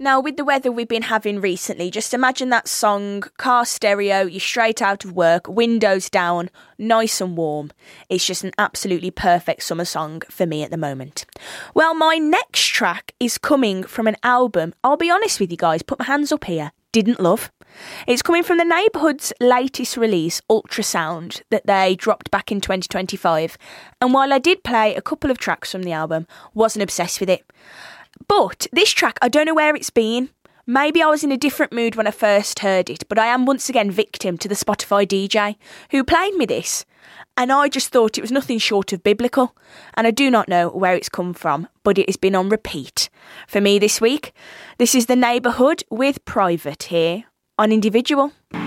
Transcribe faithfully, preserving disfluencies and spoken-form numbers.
Now, with the weather we've been having recently, just imagine that song, car stereo, you're straight out of work, windows down, nice and warm. It's just an absolutely perfect summer song for me at the moment. Well, my next track is coming from an album, I'll be honest with you guys, put my hands up here, didn't love. It's coming from The Neighbourhood's latest release, Ultrasound, that they dropped back in twenty twenty-five. And while I did play a couple of tracks from the album, wasn't obsessed with it. But this track, I don't know where it's been. Maybe I was in a different mood when I first heard it, but I am once again victim to the Spotify D J who played me this, and I just thought it was nothing short of biblical, and I do not know where it's come from, but it has been on repeat for me this week. This is The Neighbourhood with Private here on Individual.